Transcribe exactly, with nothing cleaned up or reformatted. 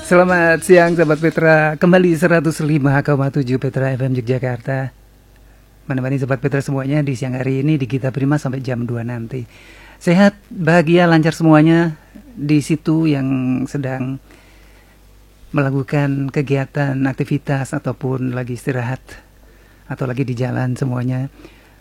Selamat siang sahabat Petra, kembali seratus lima koma tujuh Petra F M Yogyakarta. Menemani sahabat Petra semuanya di siang hari ini di Gita Prima sampai jam dua nanti. Sehat, bahagia, lancar semuanya di situ yang sedang melakukan kegiatan, aktivitas ataupun lagi istirahat atau lagi di jalan semuanya.